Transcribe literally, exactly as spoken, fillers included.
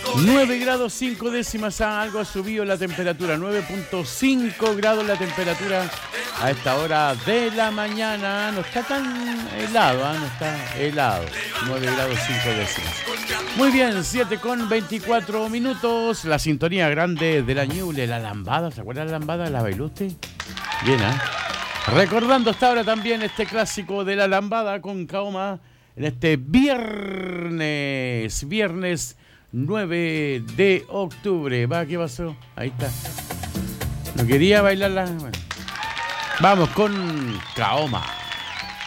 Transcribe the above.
nueve grados cinco décimas, algo ha subido la temperatura, nueve punto cinco grados la temperatura a esta hora de la mañana. No está tan helado, ¿eh? No está helado, nueve grados cinco décimas. Muy bien, siete con veinticuatro minutos, la sintonía grande de la Ñuble, la lambada, ¿se acuerdan de la lambada? ¿La bailó usted? Bien, ¿eh? Recordando hasta ahora también este clásico de la lambada con Kaoma en este viernes, viernes nueve de octubre. Va, ¿qué pasó? Ahí está. No quería bailarla. Bueno. Vamos con Kaoma.